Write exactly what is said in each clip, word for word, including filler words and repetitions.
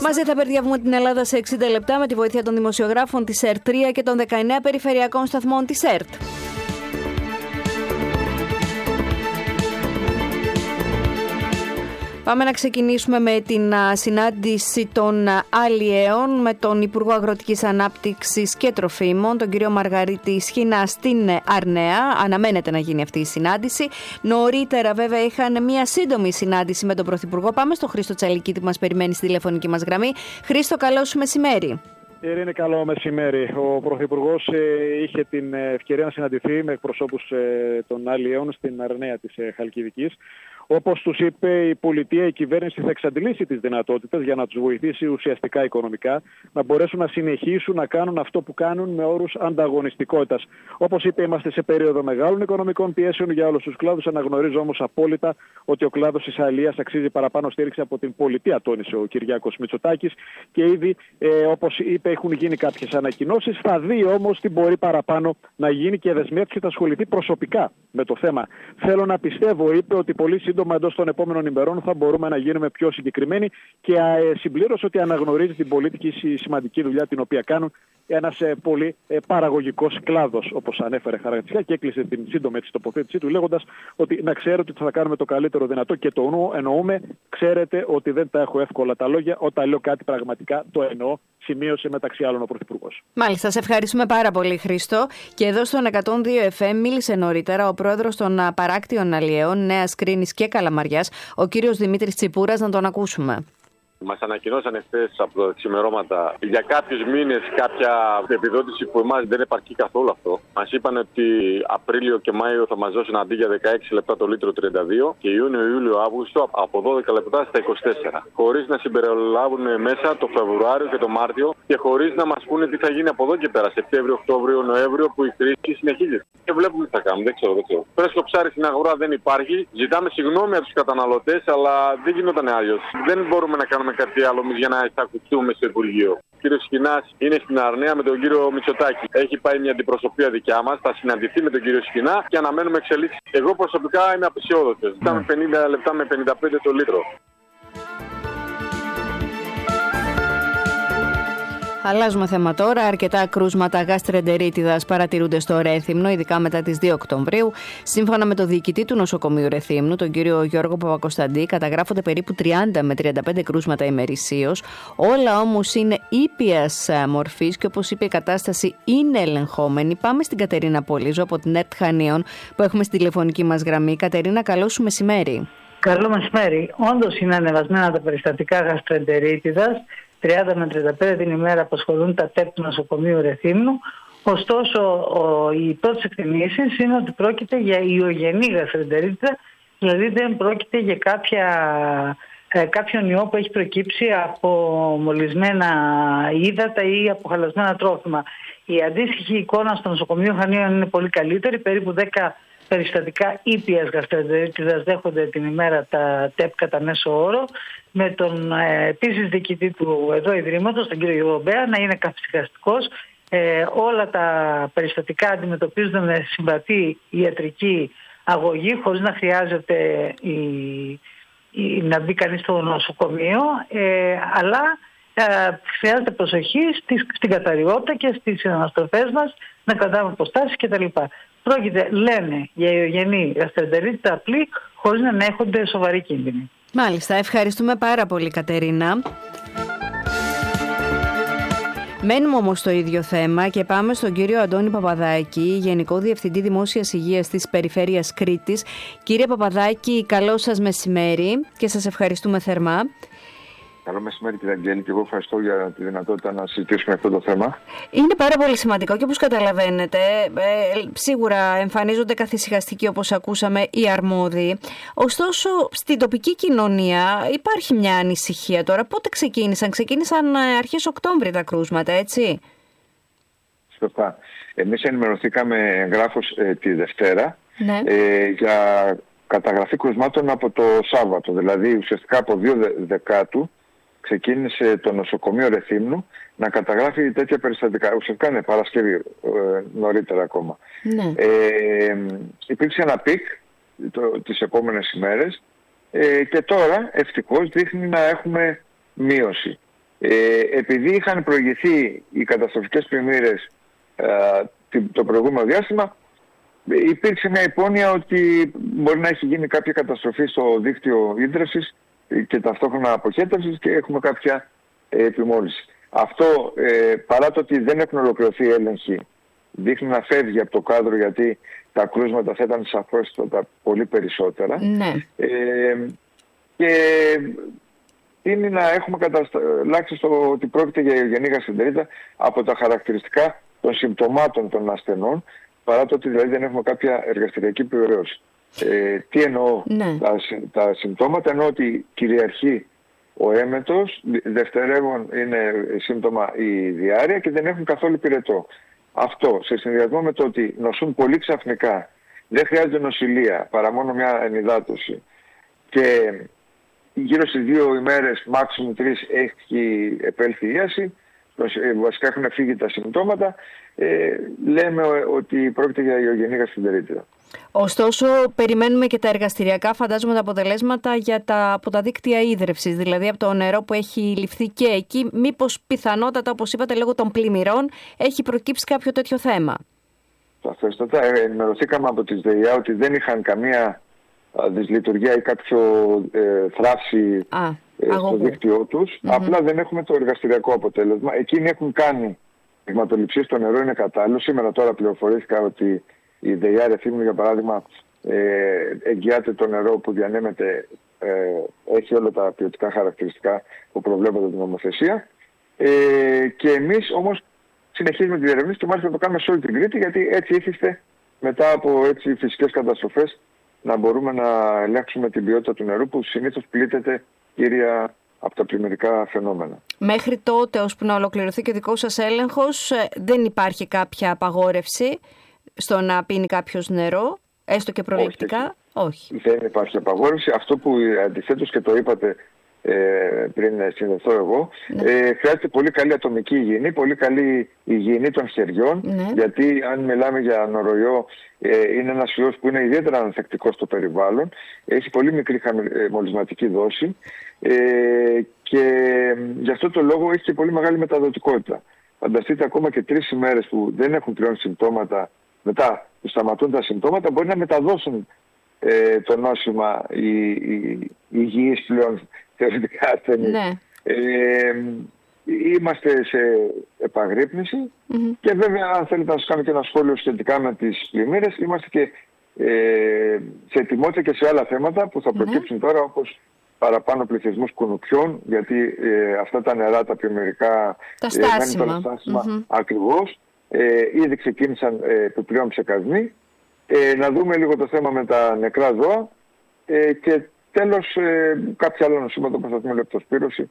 Μαζί θα περδιαβούμε την Ελλάδα σε εξήντα λεπτά με τη βοήθεια των δημοσιογράφων της ΕΡΤ τρία και των δεκαεννέα περιφερειακών σταθμών της ΕΡΤ. Πάμε να ξεκινήσουμε με την συνάντηση των αλλιέων με τον Υπουργό Αγροτικής Ανάπτυξης και Τροφίμων, τον κύριο Μαργαρίτη Σχοινά, στην Αρναία. Αναμένεται να γίνει αυτή η συνάντηση. Νωρίτερα, βέβαια, είχαν μια σύντομη συνάντηση με τον Πρωθυπουργό. Πάμε στο Χρήστο Τσαλικίτη που μας περιμένει στη τηλεφωνική μας γραμμή. Χρήστο, καλό σου μεσημέρι. Είναι καλό μεσημέρι. Ο Πρωθυπουργός ε, είχε την ευκαιρία να συναντηθεί με εκπροσώπους ε, των αλλιέων στην Αρναία της ε, Χαλκιδικής. Όπως τους είπε, η πολιτεία, η κυβέρνηση θα εξαντλήσει τις δυνατότητες για να τους βοηθήσει ουσιαστικά οικονομικά, να μπορέσουν να συνεχίσουν να κάνουν αυτό που κάνουν με όρους ανταγωνιστικότητας. Όπως είπε, είμαστε σε περίοδο μεγάλων οικονομικών πιέσεων για όλους τους κλάδους. Αναγνωρίζω όμως απόλυτα ότι ο κλάδος της αλληλείας αξίζει παραπάνω στήριξη από την πολιτεία, τόνισε ο Κυριάκος Μητσοτάκης. Και ήδη, ε, όπως είπε, έχουν γίνει κάποιες ανακοινώσεις. Θα δει όμως τι μπορεί παραπάνω να γίνει και δεσμεύτηκε θα ασχοληθεί προσωπικά με το θέμα. Θέλω να πιστεύω, είπε, ότι πολύ σύντομα εντός των επόμενων ημερών θα μπορούμε να γίνουμε πιο συγκεκριμένοι και συμπλήρωσε ότι αναγνωρίζει την πολιτική σημαντική δουλειά την οποία κάνουν ένας πολύ παραγωγικός κλάδος, όπως ανέφερε χαρακτηριστικά, και έκλεισε την σύντομη της τοποθέτησή του λέγοντας ότι να ξέρετε ότι θα κάνουμε το καλύτερο δυνατό και το εννοούμε. Ξέρετε ότι δεν τα έχω εύκολα τα λόγια. Όταν λέω κάτι πραγματικά το εννοώ, σημείωσε μεταξύ άλλων ο Πρωθυπουργός. Μάλιστα, σε ευχαριστούμε πάρα πολύ, Χρήστο. Και εδώ στον εκατόν δύο εφ εμ μίλησε νωρίτερα ο πρόεδρος των παράκτιων αλλιέων Νέας Κρίνης και Καλαμαριάς, ο κύριος Δημήτρης Τσιπούρας, να τον ακούσουμε. Μας ανακοινώσανε χθες από τα ξημερώματα για κάποιους μήνες κάποια επιδότηση που εμάς δεν επαρκεί καθόλου αυτό. Μας είπαν ότι Απρίλιο και Μάιο θα μας δώσουν αντί για δεκαέξι λεπτά το λίτρο τριάντα δύο και Ιούνιο, Ιούλιο, Αύγουστο από δώδεκα λεπτά στα είκοσι τέσσερα. Χωρίς να συμπεριλάβουν μέσα το Φεβρουάριο και το Μάρτιο και χωρίς να μας πούνε τι θα γίνει από εδώ και πέρα, Σεπτέμβριο, Οκτώβριο, Νοέμβριο, που η κρίση συνεχίζεται. Και βλέπουμε τι θα κάνουμε, δεν ξέρω, δεν ξέρω. Φρέσκο ψάρι στην αγορά δεν υπάρχει. Ζητάμε συγγνώμη από τους καταναλωτές, αλλά δεν γινόταν αλλιώς. Δεν μπορούμε να κάνουμε κάτι άλλο για να εισακουστούμε στο Υπουργείο. Ο κύριος Σχοινάς είναι στην Αρναία με τον κύριο Μητσοτάκη. Έχει πάει μια αντιπροσωπεία δικιά μας, θα συναντηθεί με τον κύριο Σχοινά και αναμένουμε εξελίξεις. Εγώ προσωπικά είμαι απεσιόδοξος. Ζητάμε πενήντα λεπτά με πενήντα πέντε το λίτρο. Αλλάζουμε θέμα τώρα. Αρκετά κρούσματα γαστρεντερίτιδας παρατηρούνται στο Ρέθυμνο, ειδικά μετά τις δύο Οκτωβρίου. Σύμφωνα με το διοικητή του νοσοκομείου Ρεθύμνου, τον κύριο Γιώργο Παπακοσταντή, καταγράφονται περίπου τριάντα με τριάντα πέντε κρούσματα ημερησίως. Όλα όμως είναι ήπιας μορφής και, όπως είπε, η κατάσταση είναι ελεγχόμενη. Πάμε στην Κατερίνα Πολύζο από την ΕΡΤ Χανίων που έχουμε στη τηλεφωνική μας γραμμή. Κατερίνα, καλό σου μεσημέρι. Καλό μεσημέρι. Όντως είναι ανεβασμένα τα περιστατικά γαστρεντερίτιδας. τριάντα με τριάντα πέντε την ημέρα απασχολούν τα ΤΕΠ του νοσοκομείου Ρεθύμνου. Ωστόσο, ο, οι πρώτες εκτιμήσεις είναι ότι πρόκειται για ιογενή γαστρεντερίτιδα, δηλαδή δεν πρόκειται για κάποια, ε, κάποιον ιό που έχει προκύψει από μολυσμένα ύδατα ή από χαλασμένα τρόφιμα. Η αντίστοιχη εικόνα στο νοσοκομείο Χανίων είναι πολύ καλύτερη, περίπου δέκα περιστατικά ήπιας γαστρεντερίτιδας δέχονται την ημέρα τα ΤΕΠ κατά μέσο όρο, με τον ε, επίσης διοικητή του εδώ Ιδρύματος, τον κύριο Γιωβομπέα, να είναι καθησυχαστικός. Ε, όλα τα περιστατικά αντιμετωπίζονται με συμβατή ιατρική αγωγή, χωρίς να χρειάζεται η, η, να μπει κανείς στο νοσοκομείο, ε, αλλά ε, χρειάζεται προσοχή στη, στην καθαριότητα και στις αναστροφές μας, να κρατάμε αποστάσεις κτλ. Πρόκειται, λένε, για ιογενή γαστρεντερίτιδα απλή, χωρίς να έχονται σοβαροί κίνδυνοι. Μάλιστα, ευχαριστούμε πάρα πολύ, Κατερίνα. Μένουμε όμως στο ίδιο θέμα και πάμε στον κύριο Αντώνη Παπαδάκη, Γενικό Διευθυντή Δημόσιας Υγείας της Περιφέρειας Κρήτης. Κύριε Παπαδάκη, καλό σας μεσημέρι και σας ευχαριστούμε θερμά. Καλό μεσημέρι, κύριε Αγγέλη, και εγώ ευχαριστώ για τη δυνατότητα να συζητήσουμε αυτό το θέμα. Είναι πάρα πολύ σημαντικό και όπως καταλαβαίνετε, ε, σίγουρα εμφανίζονται καθησυχαστικοί, όπως ακούσαμε, οι αρμόδιοι. Ωστόσο, στην τοπική κοινωνία υπάρχει μια ανησυχία τώρα. Πότε ξεκίνησαν? Ξεκίνησαν αρχές Οκτώβρη τα κρούσματα, έτσι? Σωστά. Εμείς ενημερωθήκαμε εγγράφως ε, τη Δευτέρα, ναι, ε, για καταγραφή κρουσμάτων από το Σάββατο. Δηλαδή, ουσιαστικά από δύο Δεκάτου ξεκίνησε το νοσοκομείο Ρεθύμνου να καταγράφει τέτοια περιστατικά. Ουσιαστικά είναι Παρασκευή, ε, νωρίτερα ακόμα. Ναι. Ε, υπήρξε ένα πικ το, τις επόμενες ημέρες ε, και τώρα ευτυχώς δείχνει να έχουμε μείωση. Ε, επειδή είχαν προηγηθεί οι καταστροφικές πλημμύρες ε, το προηγούμενο διάστημα, υπήρξε μια υπόνοια ότι μπορεί να έχει γίνει κάποια καταστροφή στο δίκτυο ίδρευσης και ταυτόχρονα αποχέτευσης και έχουμε κάποια ε, επιμόλυνση. Αυτό ε, παρά το ότι δεν έχουν ολοκληρωθεί έλεγχοι, δείχνει να φεύγει από το κάδρο, γιατί τα κρούσματα θα ήταν σαφώς πολύ περισσότερα. Ναι. Ε, και είναι να έχουμε καταλάξει στο ότι πρόκειται για ιογενή γαστρεντερίτιδα από τα χαρακτηριστικά των συμπτωμάτων των ασθενών, παρά το ότι δηλαδή δεν έχουμε κάποια εργαστηριακή επιβεβαίωση. Ε, τι εννοώ? Ναι. τα, τα συμπτώματα εννοώ ότι κυριαρχεί ο έμετος, δευτερεύον είναι σύμπτωμα η διάρρεια και δεν έχουν καθόλου πυρετό. Αυτό σε συνδυασμό με το ότι νοσούν πολύ ξαφνικά, δεν χρειάζεται νοσηλεία παρά μόνο μια ενυδάτωση και γύρω στις δύο ημέρες, maximum τρεις, έχει επέλθει η ίαση, βασικά έχουν φύγει τα συμπτώματα, ε, λέμε ότι πρόκειται για ιογενή γαστρεντερίτιδα. Ωστόσο, περιμένουμε και τα εργαστηριακά, φαντάζομαι, τα αποτελέσματα για τα, από τα δίκτυα ίδρευσης, δηλαδή από το νερό που έχει ληφθεί και εκεί. Μήπως πιθανότατα, όπως είπατε, λόγω των πλημμυρών, έχει προκύψει κάποιο τέτοιο θέμα? Σαφέστατα. Ε, ενημερωθήκαμε από τις ΔΕΙΑ ότι δεν είχαν καμία α, δυσλειτουργία ή κάποιο ε, θράψη Α, ε, στο δίκτυό τους. Mm-hmm. Απλά δεν έχουμε το εργαστηριακό αποτέλεσμα. Εκείνοι έχουν κάνει αιματοληψίες, το νερό είναι κατάλληλο. Σήμερα τώρα πληροφορήθηκα ότι η ΔΕΙΑ Ρεθύμνου, για παράδειγμα, ε, εγγυάται το νερό που διανέμεται, ε, έχει όλα τα ποιοτικά χαρακτηριστικά που προβλέπονται την νομοθεσία. Ε, και εμείς όμως συνεχίζουμε τη διερεύνηση και μάλιστα το κάνουμε σε όλη την Κρήτη, γιατί έτσι ήθιστε μετά από έτσι φυσικές καταστροφές να μπορούμε να ελέγξουμε την ποιότητα του νερού που συνήθως πλήττεται κύρια από τα πλημμυρικά φαινόμενα. Μέχρι τότε, ώσπου να ολοκληρωθεί και ο δικός σας έλεγχος, δεν υπάρχει κάποια απαγόρευση στο να πίνει κάποιος νερό, έστω και προληπτικά? Όχι. Όχι. Δεν υπάρχει απαγόρευση. Αυτό που αντιθέτως και το είπατε ε, πριν συνδεθώ εγώ, ναι. ε, χρειάζεται πολύ καλή ατομική υγιεινή, πολύ καλή υγιεινή των χεριών, ναι. γιατί αν μιλάμε για νοροϊό, ε, είναι ένας ιός που είναι ιδιαίτερα ανθεκτικός στο περιβάλλον, έχει πολύ μικρή μολυσματική δόση ε, και γι' αυτό το λόγο έχει και πολύ μεγάλη μεταδοτικότητα. Φανταστείτε, ακόμα και τρεις ημέρες που δεν έχουν πλέον συμπτώματα, μετά που σταματούν τα συμπτώματα, μπορεί να μεταδώσουν ε, το νόσημα οι, οι, οι υγιείς πλέον θεωρητικά ασθενείς. Ναι. Ε, είμαστε σε επαγρύπνηση mm-hmm. και βέβαια, αν θέλετε να σας κάνω και ένα σχόλιο σχετικά με τις πλημμύρες, είμαστε και ε, σε ετοιμότητα και σε άλλα θέματα που θα προκύψουν mm-hmm. τώρα, όπως παραπάνω πληθυσμούς κουνουπιών, γιατί ε, αυτά τα νερά, τα πλημμυρικά, τα στάσιμα, ε, στάσιμα mm-hmm. ακριβώς, ε, ήδη ξεκίνησαν ε, επιπλέον ψεκασμοί. Ε, να δούμε λίγο το θέμα με τα νεκρά ζώα ε, και τέλος ε, κάποια άλλα νοσήματα όπως ας πούμε λεπτοσπύρωση,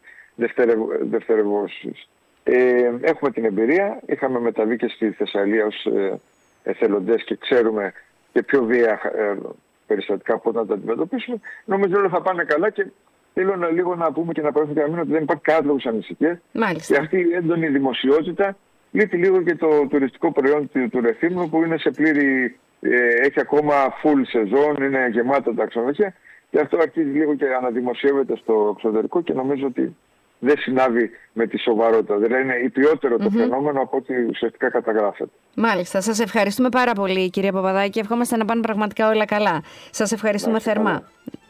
δευτερευώσεις. Ε, έχουμε την εμπειρία, είχαμε μεταβεί και στη Θεσσαλία ως ε, εθελοντές και ξέρουμε και πιο βία ε, περιστατικά πώς να τα αντιμετωπίσουμε. Νομίζω όλα θα πάνε καλά και θέλω να, λίγο να πούμε και να παρέχουμε και να μείνω ότι δεν υπάρχει κανένα λόγος ανησυχίας. Και αυτή η έντονη δημοσιότητα λείπει λίγο και το τουριστικό προϊόν του, του Ρεθύμνου που είναι σε πλήρη, ε, έχει ακόμα full σεζόν, είναι γεμάτα τα ξενοδοχεία και αυτό αρχίζει λίγο και αναδημοσιεύεται στο εξωτερικό και νομίζω ότι δεν συνάδει με τη σοβαρότητα. Δηλαδή είναι υπιότερο το mm-hmm. φαινόμενο από ό,τι ουσιαστικά καταγράφεται. Μάλιστα. Σας ευχαριστούμε πάρα πολύ, κυρία Παπαδάκη. Ευχόμαστε να πάνε πραγματικά όλα καλά. Σας ευχαριστούμε θερμά. Καλά.